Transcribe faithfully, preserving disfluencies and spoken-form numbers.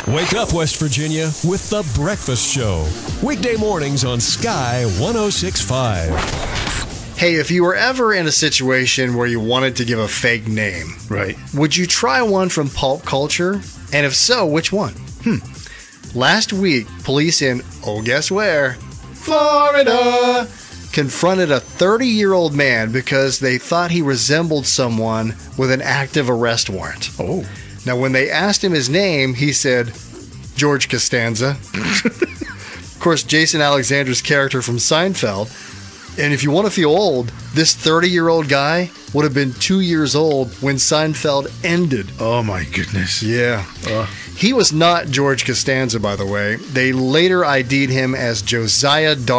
Wake up, West Virginia, with The Breakfast Show. Weekday mornings on Sky one oh six point five. Hey, if you were ever in a situation where you wanted to give a fake name, Right. would you try one from pulp culture? And if so, which one? Hmm. Last week, police in, oh, guess where? Florida! Confronted a thirty-year-old man because they thought he resembled someone with an active arrest warrant. Oh. Now, when they asked him his name, he said, George Costanza. Of course, Jason Alexander's character from Seinfeld. And if you want to feel old, this thirty-year-old guy would have been two years old when Seinfeld ended. Oh, my goodness. Yeah. Uh. He was not George Costanza, by the way. They later I D'd him as Josiah